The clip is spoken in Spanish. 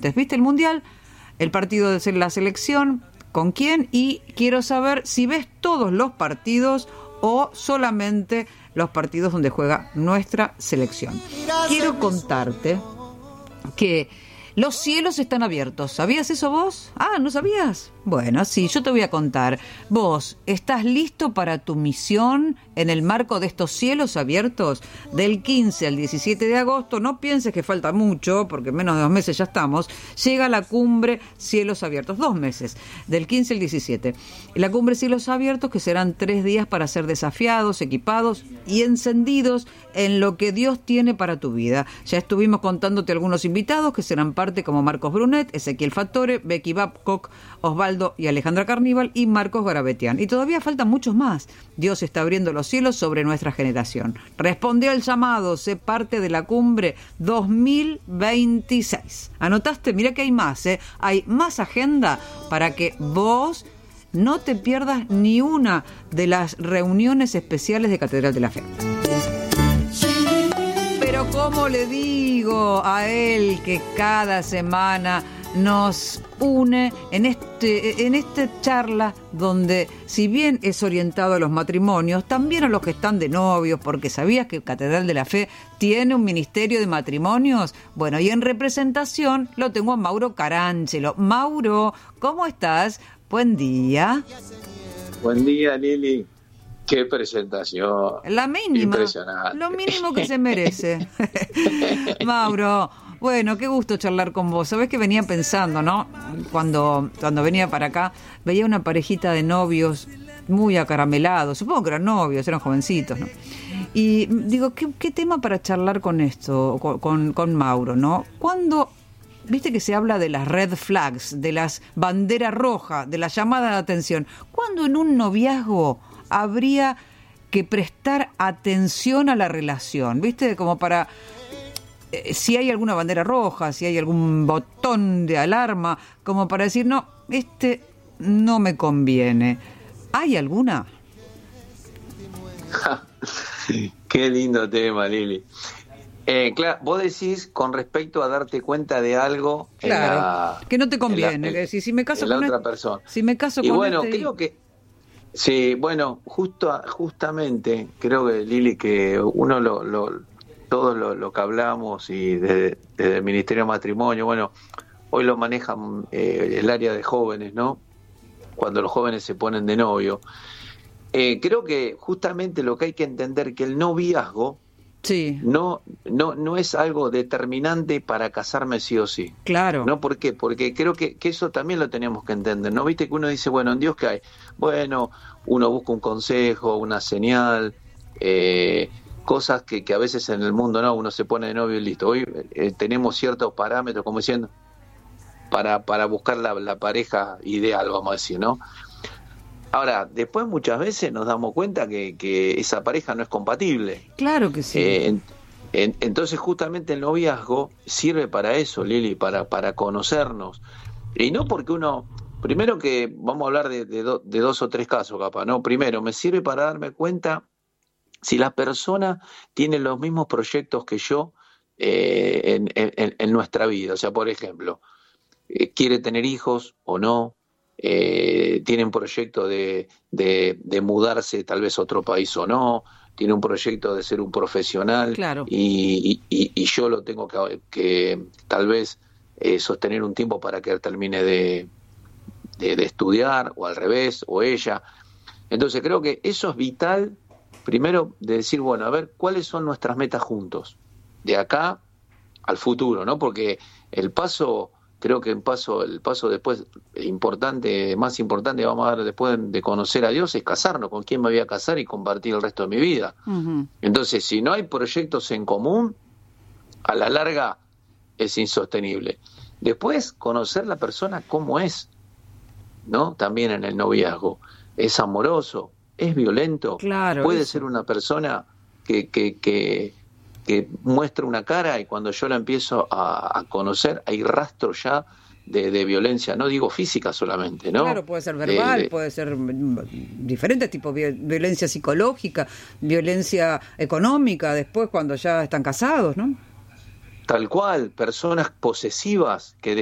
pendientes. ¿Viste el Mundial? El partido de la selección, ¿con quién? Y quiero saber si ves todos los partidos o solamente los partidos donde juega nuestra selección. Quiero contarte que los cielos están abiertos. ¿Sabías eso vos? Ah, ¿no sabías? Bueno, sí, yo te voy a contar. Vos, ¿estás listo para tu misión en el marco de estos cielos abiertos? Del 15 al 17 de agosto, no pienses que falta mucho, porque menos de 2 meses ya estamos, llega la cumbre Cielos Abiertos, 2 meses, del 15 al 17. La cumbre Cielos Abiertos, que serán 3 días para ser desafiados, equipados y encendidos en lo que Dios tiene para tu vida. Ya estuvimos contándote algunos invitados que serán parte, como Marcos Brunet, Ezequiel Fattore, Becky Babcock, Osvaldo y Alejandra Carníbal y Marcos Garabetian. Y todavía faltan muchos más. Dios está abriendo los cielos sobre nuestra generación. Responde al llamado, sé parte de la cumbre 2026. ¿Anotaste? Mirá que hay más, ¿eh? Hay más agenda para que vos no te pierdas ni una de las reuniones especiales de Catedral de la Fe. Pero ¿cómo le digo a él que cada semana nos une en esta charla donde, si bien es orientado a los matrimonios, también a los que están de novios, porque ¿sabías que Catedral de la Fe tiene un ministerio de matrimonios? Bueno, y en representación lo tengo a Mauro Carangelo. Mauro, ¿cómo estás? Buen día. Buen día, Lili. Qué presentación. La mínima. Impresionante. Lo mínimo que se merece. Mauro, bueno, qué gusto charlar con vos. Sabés que venía pensando, ¿no? Cuando venía para acá, veía una parejita de novios muy acaramelados. Supongo que eran novios, eran jovencitos, ¿no? Y digo, ¿qué tema para charlar con esto, con Mauro, ¿no? Cuando, viste que se habla de las red flags, de las banderas rojas, de la llamada de atención. ¿Cuándo en un noviazgo habría que prestar atención a la relación? ¿Viste? Como para... si hay alguna bandera roja, si hay algún botón de alarma, como para decir, no, no me conviene. ¿Hay alguna? Qué lindo tema, Lili. Claro, vos decís con respecto a darte cuenta de algo, claro, que no te conviene. Si me caso con la otra persona. Si me caso y con bueno, creo que sí, bueno, justamente creo que, Lili, que uno todo lo que hablamos y desde el Ministerio de Matrimonio, bueno, hoy lo manejan el área de jóvenes, ¿no? Cuando los jóvenes se ponen de novio. Creo que justamente lo que hay que entender, que el noviazgo sí. no es algo determinante para casarme sí o sí. Claro. ¿No? ¿Por qué? Porque creo que eso también lo tenemos que entender, ¿no? Viste que uno dice, bueno, ¿en Dios qué hay? Bueno, uno busca un consejo, una señal, cosas que a veces en el mundo, ¿no? Uno se pone de novio y listo. Hoy tenemos ciertos parámetros, como diciendo, para buscar la pareja ideal, vamos a decir, ¿no? Ahora, después muchas veces nos damos cuenta que esa pareja no es compatible. Claro que sí. Entonces justamente el noviazgo sirve para eso, Lili, para conocernos. Y no porque uno, primero que vamos a hablar de 2 o 3 casos capaz, ¿no? Primero, me sirve para darme cuenta si la persona tiene los mismos proyectos que yo en nuestra vida. O sea, por ejemplo, quiere tener hijos o no, tiene un proyecto de mudarse tal vez a otro país o no, tiene un proyecto de ser un profesional, claro. y yo lo tengo que tal vez sostener un tiempo para que él termine de estudiar, o al revés, o ella. Entonces creo que eso es vital, primero, de decir, bueno, a ver, ¿cuáles son nuestras metas juntos? De acá al futuro, ¿no? Porque el paso después más importante vamos a dar después de conocer a Dios, es casarnos. ¿Con quién me voy a casar y compartir el resto de mi vida? Uh-huh. Entonces, si no hay proyectos en común, a la larga es insostenible. Después, conocer la persona cómo es, ¿no? También en el noviazgo. ¿Es amoroso? ¿Es violento? Claro, puede eso. ser una persona que muestra una cara, y cuando yo la empiezo a conocer hay rastro ya de violencia, no digo física solamente, ¿no? Claro, puede ser verbal, puede ser diferentes tipos de violencia psicológica, violencia económica, después cuando ya están casados, ¿no? Tal cual, personas posesivas que